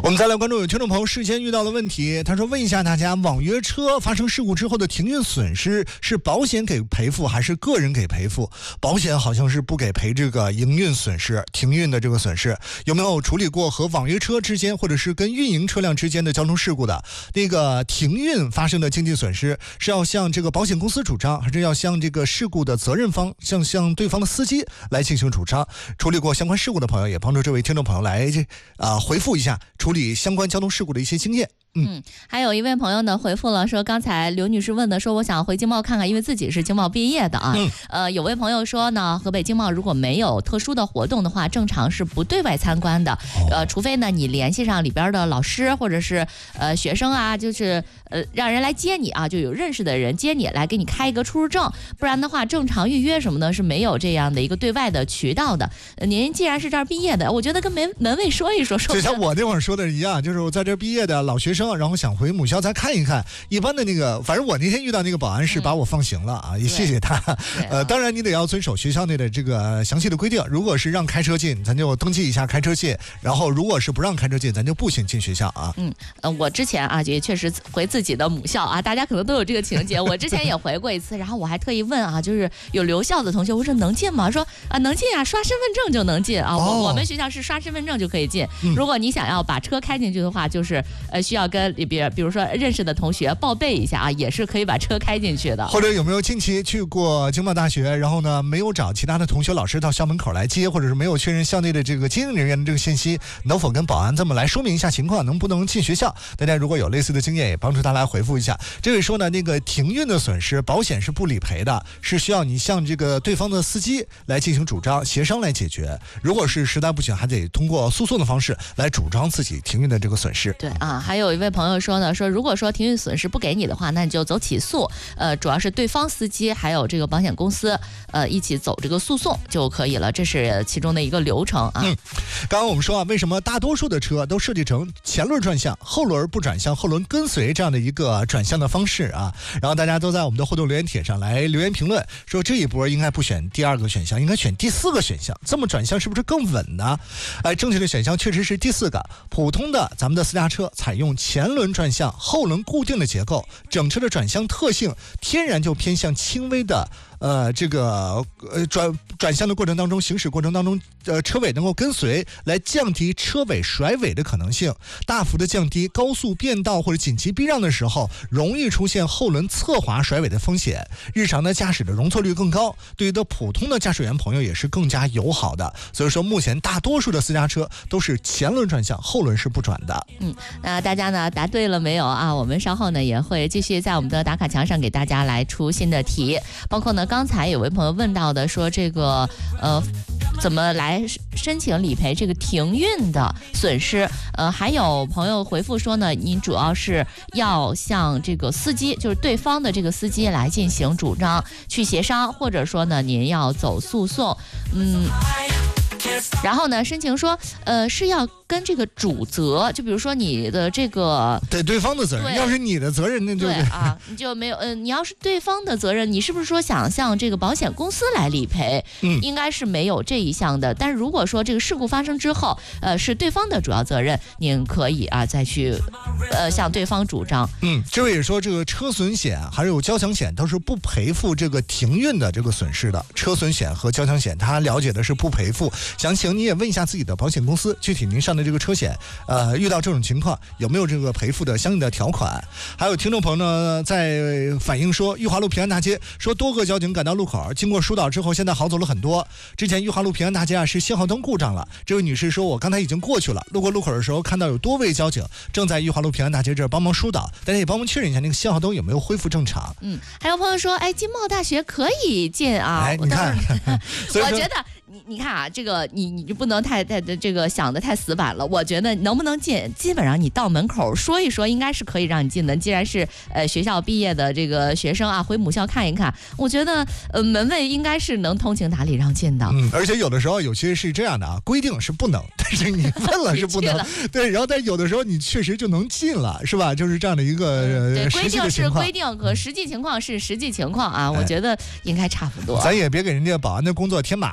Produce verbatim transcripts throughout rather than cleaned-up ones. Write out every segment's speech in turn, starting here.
我们再来关注有听众朋友事先遇到的问题，他说问一下大家，网约车发生事故之后的停运损失是保险给赔付还是个人给赔付？保险好像是不给赔这个营运损失，停运的这个损失。有没有处理过和网约车之间或者是跟运营车辆之间的交通事故的那个停运发生的经济损失，是要向这个保险公司主张，还是要向这个事故的责任方，向向对方的司机来进行主张？处理过相关事故的朋友也帮助这位听众朋友来啊、呃、回复一下处理相关交通事故的一些经验。 嗯, 嗯，还有一位朋友呢回复了说，刚才刘女士问的，说我想回经贸看看，因为自己是经贸毕业的啊。嗯、呃，有位朋友说呢，河北经贸如果没有特殊的活动的话，正常是不对外参观的。呃，除非呢你联系上里边的老师或者是呃学生啊，就是呃让人来接你啊，就有认识的人接你来给你开一个出入证，不然的话正常预约什么的是没有这样的一个对外的渠道的。呃、您既然是这儿毕业的，我觉得跟门门卫说一说，说就像我那会儿说的一样，就是我在这毕业的老学生。然后想回母校再看一看，一般的那个，反正我那天遇到那个保安是把我放行了啊，嗯、也谢谢他。呃，当然你得要遵守学校内的这个详细的规定，如果是让开车进，咱就登记一下开车进；然后如果是不让开车进，咱就步行进学校啊。 嗯，呃，我之前啊也确实回自己的母校啊，大家可能都有这个情节，我之前也回过一次，然后我还特意问啊，就是有留校的同学，我说能进吗？说啊能进啊，刷身份证就能进啊。哦、我我们学校是刷身份证就可以进，嗯、如果你想要把车开进去的话，就是呃需要跟里边比如说认识的同学报备一下啊，也是可以把车开进去的。 或者有没有近期去过经贸大学，然后呢没有找其他的同学老师到校门口来接，或者是没有确认校内的这个经营人员的这个信息，能否跟保安这么来说明一下情况，能不能进学校？大家如果有类似的经验，也帮助他来回复一下。这位说呢，那个停运的损失保险是不理赔的，是需要你向这个对方的司机来进行主张协商来解决。如果是实在不行，还得通过诉讼的方式来主张自己停运的这个损失。 对啊，还有一位朋友说呢，说如果说停运损失不给你的话，那你就走起诉，呃，主要是对方司机还有这个保险公司，呃，一起走这个诉讼就可以了，这是其中的一个流程啊。 嗯，刚刚我们说啊，为什么大多数的车都设计成前轮转向，后轮不转向，后轮跟随这样的一个转向的方式啊？然后大家都在我们的互动留言帖上来留言评论，说这一波应该不选第二个选项，应该选第四个选项，这么转向是不是更稳呢？哎，正确的选项确实是第四个，普通的咱们的私家车采用前轮转向，后轮固定的结构，整车的转向特性天然就偏向轻微的呃，这个呃转转向的过程当中，行驶过程当中，呃，车尾能够跟随，来降低车尾甩尾的可能性，大幅的降低高速变道或者紧急避让的时候容易出现后轮侧滑甩尾的风险。日常的驾驶的容错率更高，对于的普通的驾驶员朋友也是更加友好的。所以说，目前大多数的私家车都是前轮转向，后轮是不转的。 嗯，那大家呢答对了没有啊？我们稍后呢也会继续在我们的打卡墙上给大家来出新的题，包括呢。刚才有位朋友问到的，说这个呃怎么来申请理赔这个停运的损失？呃，还有朋友回复说呢，您主要是要向这个司机，就是对方的这个司机来进行主张，去协商，或者说呢，您要走诉讼，嗯。然后呢，申请说，呃，是要跟这个主责，就比如说你的这个对对方的责任，要是你的责任，那就对啊，你就没有，呃，你要是对方的责任，你是不是说想向这个保险公司来理赔？嗯，应该是没有这一项的。但是如果说这个事故发生之后，呃，是对方的主要责任，您可以啊再去，呃，向对方主张。 嗯，这位也说，这个车损险还有交强险都是不赔付这个停运的这个损失的。车损险和交强险，他了解的是不赔付。详情你也问一下自己的保险公司，具体您上的这个车险，呃，遇到这种情况有没有这个赔付的相应的条款？还有听众朋友呢在反映说，裕华路平安大街说多个交警赶到路口，经过疏导之后，现在好走了很多。之前裕华路平安大街啊是信号灯故障了，这位女士说，我刚才已经过去了，路过路口的时候看到有多位交警正在裕华路平安大街这儿帮忙疏导，大家也帮忙确认一下那个信号灯有没有恢复正常。 嗯，还有朋友说，哎，经贸大学可以进啊， 哎，你看， 我觉得。你你看啊，这个你你就不能太太这个想的太死板了。我觉得能不能进，基本上你到门口说一说，应该是可以让你进的。既然是呃学校毕业的这个学生啊，回母校看一看，我觉得呃门卫应该是能通情达理让进的。 嗯，而且有的时候有些是这样的啊，规定是不能，但是你问了是不能，对，然后但有的时候你确实就能进了，是吧？就是这样的一个、呃、 对，规定是规定，可实际情况是实际情况啊。我觉得应该差不多。 咱也别给人家保安的工作添麻烦，人家。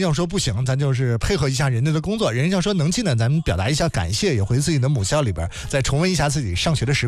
校说不行，咱就是配合一下人家的工作；人家校说能进呢，咱们表达一下感谢，也回自己的母校里边再重温一下自己上学的时光。